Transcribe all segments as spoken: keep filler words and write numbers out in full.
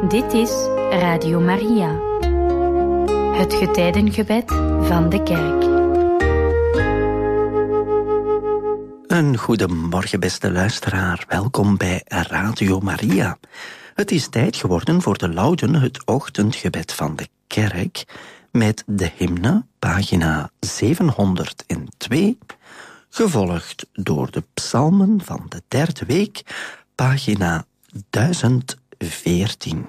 Dit is Radio Maria, het getijdengebed van de kerk. Een goedemorgen, beste luisteraar. Welkom bij Radio Maria. Het is tijd geworden voor de Lauden, het ochtendgebed van de kerk, met de hymne, pagina zevenhonderdtwee, gevolgd door de psalmen van de derde week, pagina duizend veertien.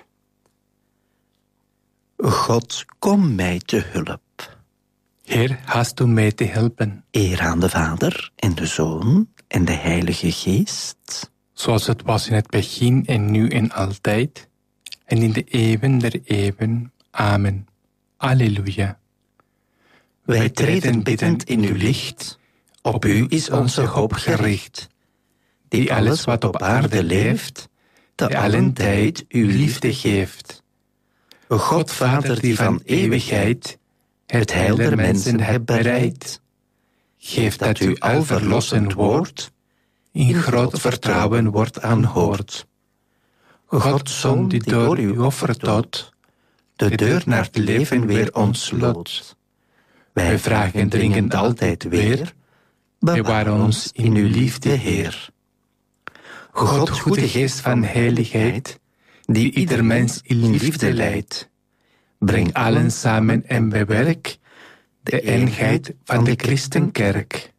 God, kom mij te hulp. Heer, haast u mij te helpen. Eer aan de Vader en de Zoon en de Heilige Geest. Zoals het was in het begin en nu en altijd, en in de eeuwen der eeuwen. Amen. Alleluia. Wij treden biddend in uw licht, op u is onze hoop gericht, die alles wat op aarde leeft, te allen tijd uw liefde geeft. God Vader die van eeuwigheid het heil der mensen hebt bereid, geeft dat uw alverlossend woord in groot vertrouwen wordt aanhoord. Gods Zoon die door uw offerdood de deur naar het leven weer ontsloot. Wij vragen dringend altijd weer, bewaar ons in uw liefde, Heer. God, goede geest van heiligheid, die ieder mens in liefde leidt, breng allen samen en bewerk de eenheid van de Christenkerk.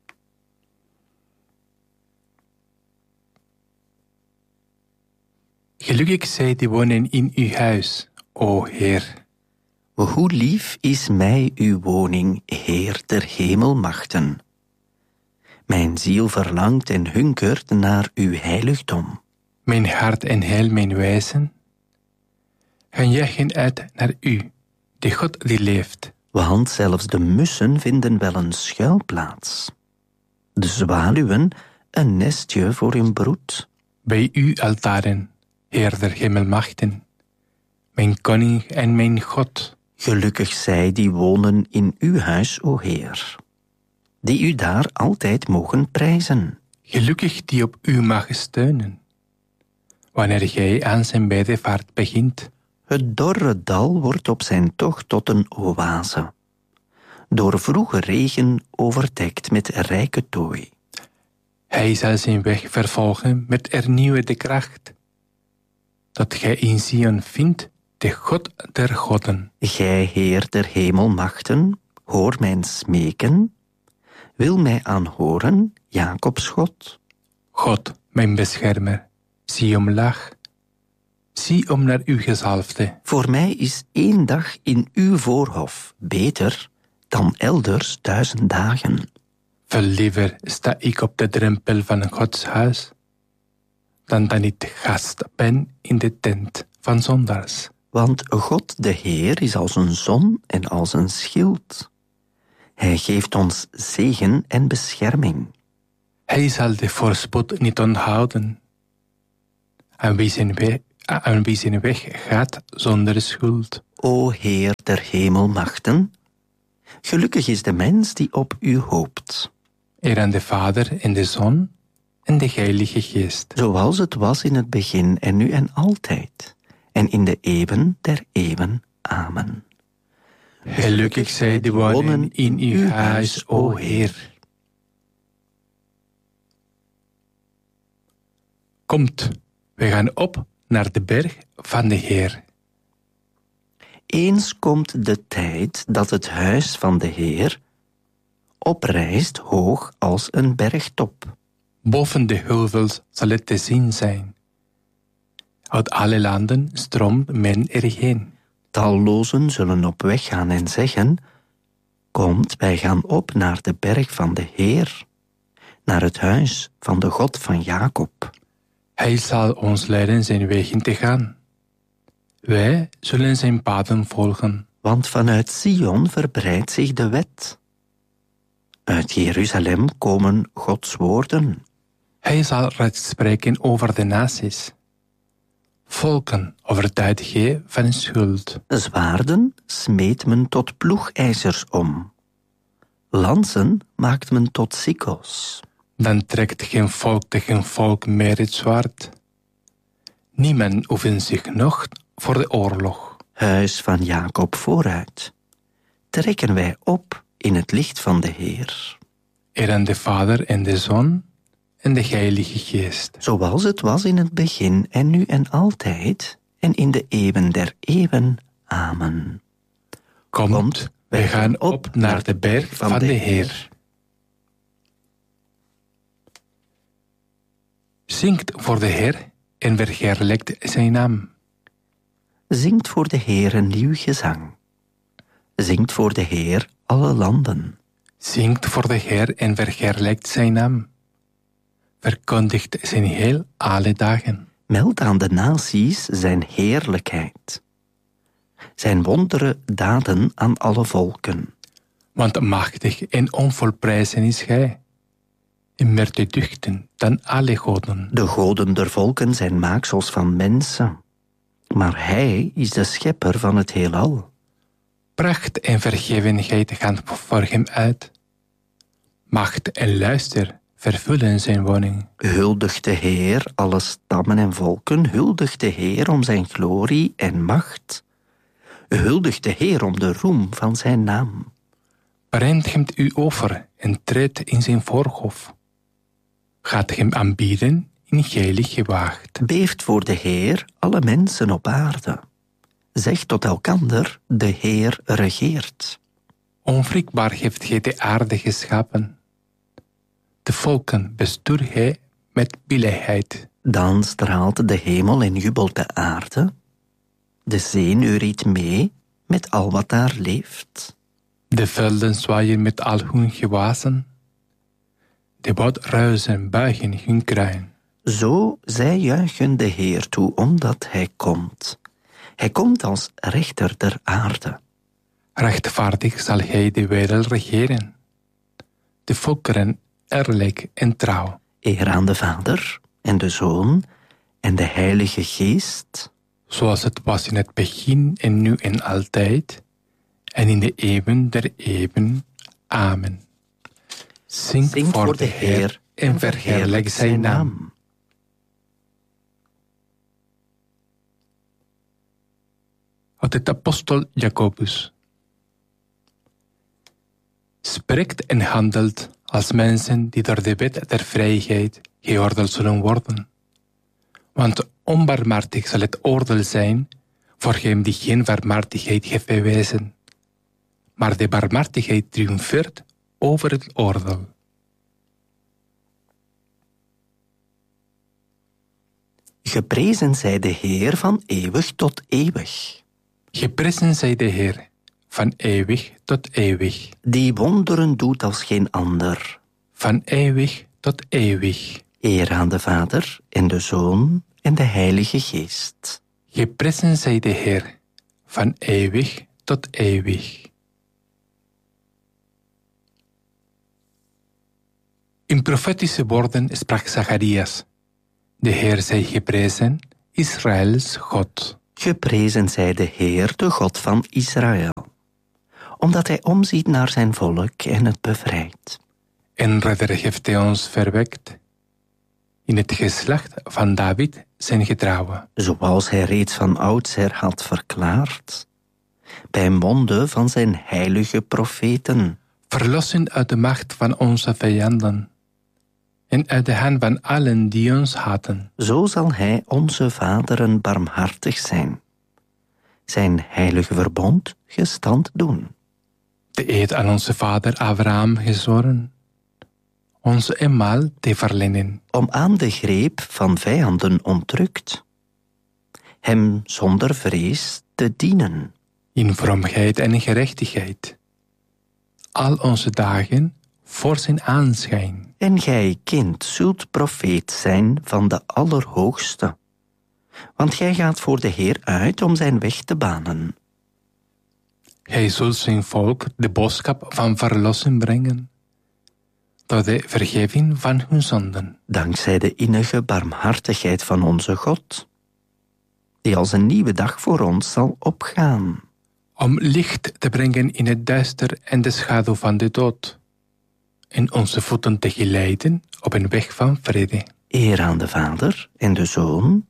Gelukkig zij die wonen in uw huis, o Heer. Hoe lief is mij uw woning, Heer der hemelmachten. Mijn ziel verlangt en hunkert naar uw heiligdom. Mijn hart en heel mijn wezen gaan jagen uit naar u, de God die leeft. Want zelfs de mussen vinden wel een schuilplaats. De zwaluwen een nestje voor hun broed. Bij uw altaren, Heer der hemelmachten, mijn koning en mijn God. Gelukkig zij die wonen in uw huis, o Heer, die u daar altijd mogen prijzen. Gelukkig die op u mag steunen, wanneer gij aan zijn bedevaart begint. Het dorre dal wordt op zijn tocht tot een oase, door vroege regen overdekt met rijke tooi. Hij zal zijn weg vervolgen met hernieuwde kracht, dat gij in Sion vindt de God der goden. Gij, Heer der hemelmachten, hoor mijn smeken, wil mij aanhoren, Jacobs God. God, mijn beschermer, zie omlaag, zie om naar uw gezalfde. Voor mij is één dag in uw voorhof beter dan elders duizend dagen. Veel liever sta ik op de drempel van Gods huis, dan dat ik gast ben in de tent van zondaars. Want God de Heer is als een zon en als een schild. Hij geeft ons zegen en bescherming. Hij zal de voorspoed niet onthouden. Aan wie zijn weg, aan wie zijn weg gaat zonder schuld. O Heer der hemelmachten, gelukkig is de mens die op u hoopt. Eer aan de Vader en de Zoon en de Heilige Geest. Zoals het was in het begin en nu en altijd, en in de eeuwen der eeuwen. Amen. Gelukkig zij die wonen in uw huis, o Heer. Komt, we gaan op naar de berg van de Heer. Eens komt de tijd dat het huis van de Heer oprijst hoog als een bergtop. Boven de heuvels zal het te zien zijn. Uit alle landen stroomt men erheen. Tallozen zullen op weg gaan en zeggen, komt, wij gaan op naar de berg van de Heer, naar het huis van de God van Jacob. Hij zal ons leiden zijn wegen te gaan. Wij zullen zijn paden volgen. Want vanuit Sion verbreidt zich de wet. Uit Jeruzalem komen Gods woorden. Hij zal recht spreken over de naties. Volken overtuigt hij van schuld. Zwaarden smeet men tot ploegijzers om. Lansen maakt men tot sikkels. Dan trekt geen volk tegen volk meer het zwaard. Niemand oefent zich nog voor de oorlog. Huis van Jacob vooruit. Trekken wij op in het licht van de Heer. Eer aan de Vader en de Zoon en de Heilige Geest. Zoals het was in het begin en nu en altijd en in de eeuwen der eeuwen. Amen. Komt, Komt wij gaan op naar de berg van de Heer. Zingt voor de Heer en verheerlijkt zijn naam. Zingt voor de Heer een nieuw gezang. Zingt voor de Heer alle landen. Zingt voor de Heer en verheerlijkt zijn naam. Verkondigt zijn heel alle dagen. Meld aan de naties zijn heerlijkheid. Zijn wondere daden aan alle volken. Want machtig en onvolprezen is Hij. En meer te duchten dan alle goden. De goden der volken zijn maaksels van mensen. Maar Hij is de schepper van het heelal. Pracht en vergevenheid gaan voor hem uit. Macht en luister vervullen zijn woning. Huldig de Heer, alle stammen en volken. Huldig de Heer om zijn glorie en macht. Huldig de Heer om de roem van zijn naam. Brengt hem uw offer en treedt in zijn voorhof. Gaat hem aanbieden in heilig gewaagd. Beeft voor de Heer alle mensen op aarde. Zeg tot elkander, de Heer regeert. Onwrikbaar heeft Hij de aarde geschapen. De volken bestuurt Hij met blijheid. Dan straalt de hemel en jubelt de aarde. De zee neuriet mee met al wat daar leeft. De velden zwaaien met al hun gewassen. De woudruizen buigen hun kruin. Zo zij juichen de Heer toe, omdat Hij komt. Hij komt als rechter der aarde. Rechtvaardig zal Hij de wereld regeren. De volkeren eerlijk en trouw. Eer aan de Vader en de Zoon en de Heilige Geest. Zoals het was in het begin en nu en altijd. En in de eeuwen der eeuwen. Amen. Zing, Zing voor, voor de Heer en verheerlijk zijn naam. Uit het apostel Jacobus. Spreekt en handelt als mensen die door de wet der vrijheid geoordeeld zullen worden. Want onbarmhartig zal het oordeel zijn voor hem die geen barmhartigheid heeft bewezen. Maar de barmhartigheid triomfeert over het oordeel. Geprezen zij de Heer van eeuwig tot eeuwig. Geprezen zij de Heer van eeuwig tot eeuwig. Die wonderen doet als geen ander. Van eeuwig tot eeuwig. Eer aan de Vader en de Zoon en de Heilige Geest. Geprezen zij de Heer van eeuwig tot eeuwig. In profetische woorden sprak Zacharias: de Heer zij geprezen, Israëls God. Geprezen zij de Heer, de God van Israël, omdat Hij omziet naar zijn volk en het bevrijdt. En redder heeft Hij ons verwekt, in het geslacht van David zijn getrouwen. Zoals Hij reeds van oudsher had verklaard, bij monden van zijn heilige profeten. Verlossen uit de macht van onze vijanden, en uit de hand van allen die ons haten. Zo zal Hij onze vaderen barmhartig zijn, zijn heilige verbond gestand doen. De eed aan onze vader Abraham gezworen, onze eenmaal te verlenen. Om aan de greep van vijanden ontrukt, hem zonder vrees te dienen. In vroomheid en gerechtigheid, al onze dagen voor zijn aanschijn. En gij, kind, zult profeet zijn van de Allerhoogste, want gij gaat voor de Heer uit om zijn weg te banen. Hij zult zijn volk de boodschap van verlossing brengen, door de vergeving van hun zonden. Dankzij de innige barmhartigheid van onze God, die als een nieuwe dag voor ons zal opgaan. Om licht te brengen in het duister en de schaduw van de dood, en onze voeten te geleiden op een weg van vrede. Eer aan de Vader en de Zoon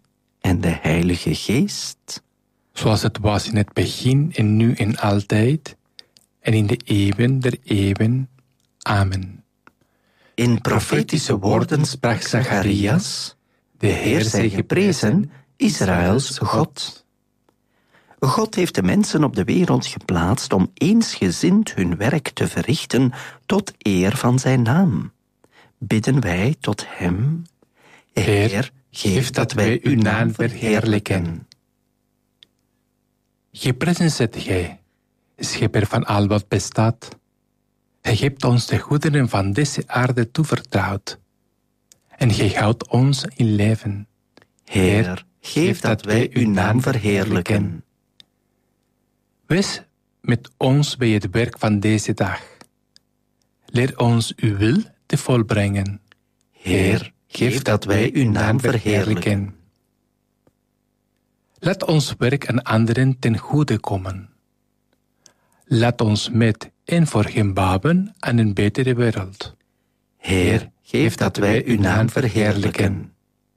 en de Heilige Geest. Zoals het was in het begin en nu en altijd, en in de eeuwen der eeuwen. Amen. In profetische woorden sprak Zacharias: de Heer zij geprezen, Israëls God. God heeft de mensen op de wereld geplaatst om eensgezind hun werk te verrichten tot eer van zijn naam. Bidden wij tot hem: Heer, geef dat wij uw naam verheerlijken. Geprezen zijt gij, schepper van al wat bestaat. Gij hebt ons de goederen van deze aarde toevertrouwd. En gij houdt ons in leven. Heer, geef dat wij uw naam verheerlijken. Wees met ons bij het werk van deze dag. Leer ons uw wil te volbrengen. Heer, geef dat wij uw naam verheerlijken. Laat ons werk aan anderen ten goede komen. Laat ons met en voor hem bouwen aan een betere wereld. Heer, geef dat wij uw naam verheerlijken.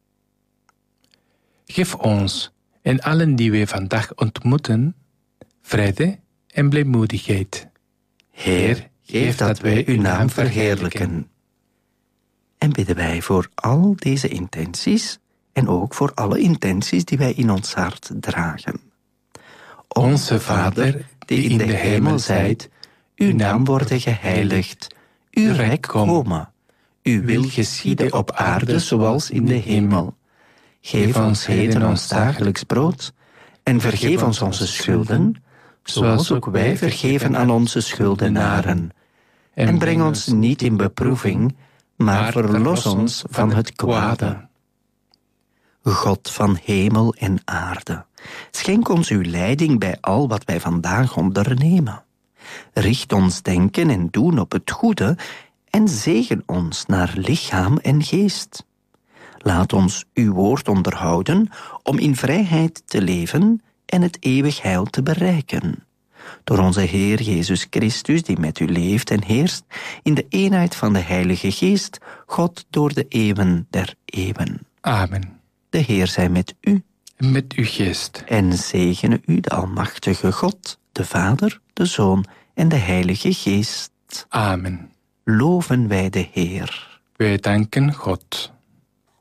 Geef ons en allen die wij vandaag ontmoeten, vrede en blijmoedigheid. Heer, geef dat wij uw naam verheerlijken. En bidden wij voor al deze intenties en ook voor alle intenties die wij in ons hart dragen. Onze Vader, die in de hemel zijt, uw naam worden geheiligd, uw rijk komen, uw wil geschieden op aarde zoals in de hemel. Geef ons heden ons dagelijks brood en vergeef ons onze schulden, zoals ook wij vergeven aan onze schuldenaren. En breng ons niet in beproeving, maar verlos ons van het kwade. God van hemel en aarde, schenk ons uw leiding bij al wat wij vandaag ondernemen. Richt ons denken en doen op het goede en zegen ons naar lichaam en geest. Laat ons uw woord onderhouden om in vrijheid te leven en het eeuwig heil te bereiken. Door onze Heer Jezus Christus, die met u leeft en heerst, in de eenheid van de Heilige Geest, God door de eeuwen der eeuwen. Amen. De Heer zij met u. Met uw geest. En zegene u de almachtige God, de Vader, de Zoon en de Heilige Geest. Amen. Loven wij de Heer. Wij danken God.